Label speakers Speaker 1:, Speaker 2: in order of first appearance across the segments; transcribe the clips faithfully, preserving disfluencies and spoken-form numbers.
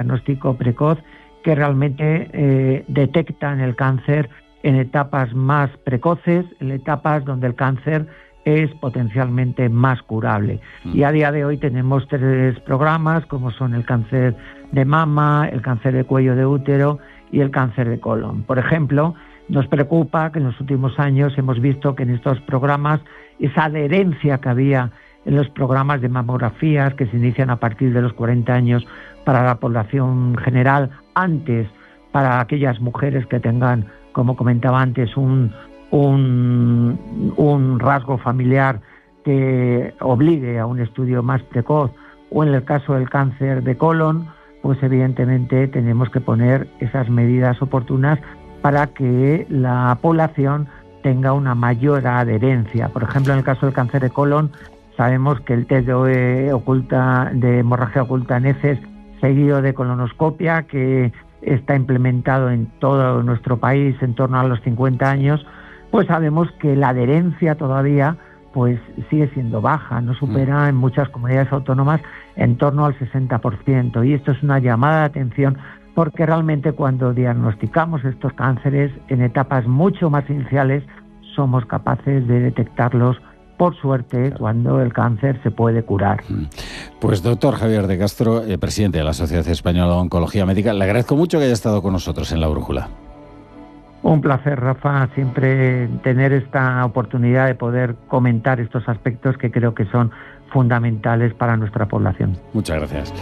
Speaker 1: diagnóstico precoz que realmente eh, detectan el cáncer en etapas más precoces, en etapas donde el cáncer es potencialmente más curable. Mm. Y a día de hoy tenemos tres programas, como son el cáncer de mama, el cáncer de cuello de útero y el cáncer de colon. Por ejemplo, nos preocupa que en los últimos años hemos visto que en estos programas esa adherencia que había en los programas de mamografías que se inician a partir de los cuarenta años para la población general, antes para aquellas mujeres que tengan, como comentaba antes, un, un, un rasgo familiar que obligue a un estudio más precoz, o en el caso del cáncer de colon, pues evidentemente tenemos que poner esas medidas oportunas para que la población tenga una mayor adherencia. Por ejemplo, en el caso del cáncer de colon, sabemos que el test de, oculta, de hemorragia oculta en heces seguido de colonoscopia, que está implementado en todo nuestro país en torno a los cincuenta años, pues sabemos que la adherencia todavía pues sigue siendo baja, no supera en muchas comunidades autónomas en torno al sesenta por ciento. Y esto es una llamada de atención, porque realmente cuando diagnosticamos estos cánceres en etapas mucho más iniciales somos capaces de detectarlos, por suerte, cuando el cáncer se puede curar.
Speaker 2: Pues doctor Javier de Castro, eh, presidente de la Sociedad Española de Oncología Médica, le agradezco mucho que haya estado con nosotros en La Brújula.
Speaker 1: Un placer, Rafa, siempre tener esta oportunidad de poder comentar estos aspectos que creo que son fundamentales para nuestra población.
Speaker 2: Muchas gracias.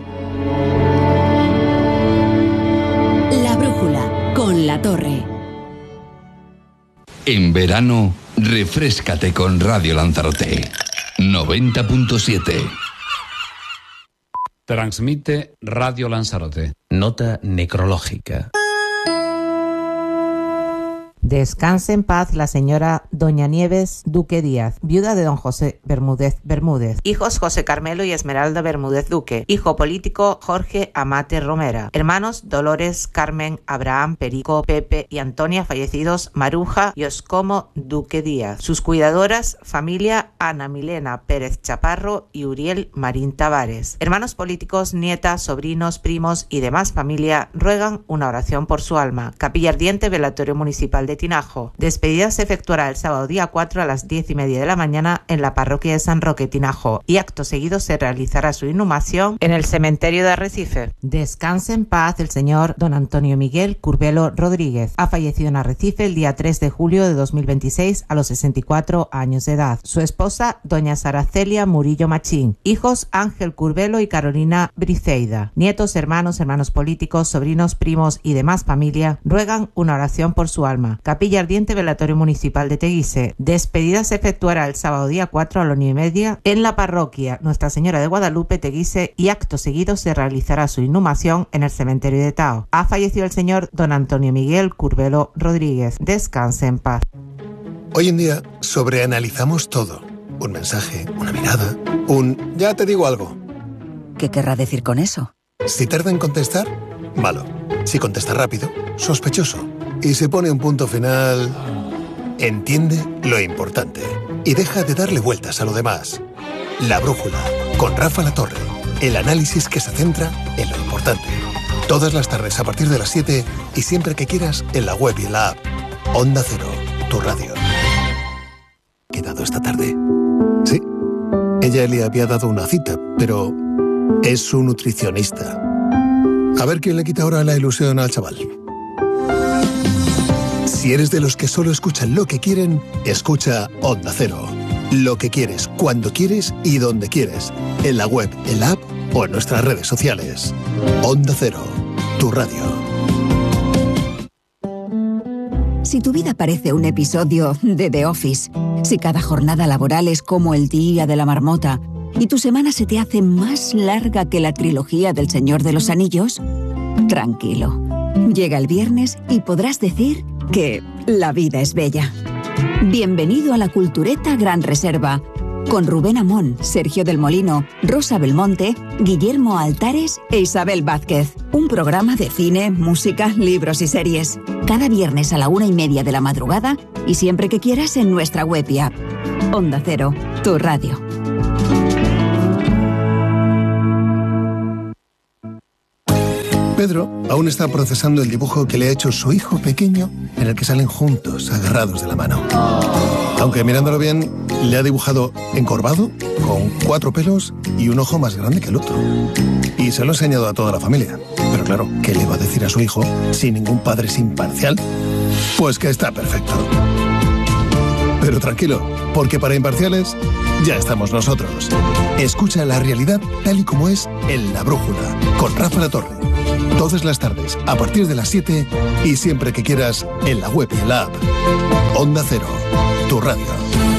Speaker 3: La Brújula, con La Torre.
Speaker 4: En verano, refréscate con Radio Lanzarote. noventa punto siete.
Speaker 5: Transmite Radio Lanzarote.
Speaker 6: Nota necrológica.
Speaker 7: Descanse en paz la señora Doña Nieves Duque Díaz, viuda de don José Bermúdez Bermúdez. Hijos José Carmelo y Esmeralda Bermúdez Duque. Hijo político Jorge Amate Romera. Hermanos Dolores, Carmen, Abraham, Perico, Pepe y Antonia, fallecidos Maruja y Oscomo Duque Díaz. Sus cuidadoras, familia Ana Milena Pérez Chaparro y Uriel Marín Tavares. Hermanos políticos, nietas, sobrinos, primos y demás familia ruegan una oración por su alma. Capilla Ardiente, Velatorio Municipal de Tinajo. Despedida se efectuará el sábado día cuatro a las diez y media de la mañana en la parroquia de San Roque, Tinajo, y acto seguido se realizará su inhumación en el cementerio de Arrecife. Descanse en paz el señor don Antonio Miguel Curbelo Rodríguez. Ha fallecido en Arrecife el día tres de julio de dos mil veintiséis a los sesenta y cuatro años de edad. Su esposa, doña Saracelia Murillo Machín. Hijos Ángel Curbelo y Carolina Briceida. Nietos, hermanos, hermanos políticos, sobrinos, primos y demás familia ruegan una oración por su alma. Capilla Ardiente, Velatorio Municipal de Teguise. Despedida se efectuará el sábado día cuatro a las nueve y media en la parroquia Nuestra Señora de Guadalupe, Teguise, y acto seguido se realizará su inhumación en el cementerio de Tao. Ha fallecido el señor don Antonio Miguel Curbelo Rodríguez. Descanse en paz.
Speaker 8: Hoy en día sobreanalizamos todo. Un mensaje, una mirada, un ya te digo algo.
Speaker 9: ¿Qué querrá decir con eso?
Speaker 8: Si tarda en contestar, malo. Si contesta rápido, sospechoso. Y se pone un punto final. Entiende lo importante y deja de darle vueltas a lo demás. La Brújula, con Rafa La Torre. El análisis que se centra en lo importante. Todas las tardes a partir de las siete y siempre que quieras en la web y en la app. Onda Cero, tu radio. ¿Quedado esta tarde? Sí. Ella le había dado una cita, pero es su nutricionista. A ver quién le quita ahora la ilusión al chaval. Si eres de los que solo escuchan lo que quieren, escucha Onda Cero. Lo que quieres, cuando quieres y donde quieres. En la web, en la app o en nuestras redes sociales. Onda Cero, tu radio.
Speaker 9: Si tu vida parece un episodio de The Office, si cada jornada laboral es como el día de la marmota y tu semana se te hace más larga que la trilogía del Señor de los Anillos, tranquilo. Llega el viernes y podrás decir que la vida es bella. Bienvenido a la Cultureta Gran Reserva, con Rubén Amón, Sergio del Molino, Rosa Belmonte, Guillermo Altares e Isabel Vázquez. Un programa de cine, música, libros y series. Cada viernes a la una y media de la madrugada y siempre que quieras en nuestra web y app. Onda Cero, tu radio.
Speaker 8: Pedro aún está procesando el dibujo que le ha hecho su hijo pequeño, en el que salen juntos, agarrados de la mano. Aunque mirándolo bien, le ha dibujado encorvado, con cuatro pelos y un ojo más grande que el otro. Y se lo ha enseñado a toda la familia. Pero claro, ¿qué le va a decir a su hijo si ningún padre es imparcial? Pues que está perfecto. Pero tranquilo, porque para imparciales ya estamos nosotros. Escucha la realidad tal y como es en La Brújula, con Rafa La Torre. Todas las tardes, a partir de las siete y siempre que quieras, en la web y en la app. Onda Cero, tu radio.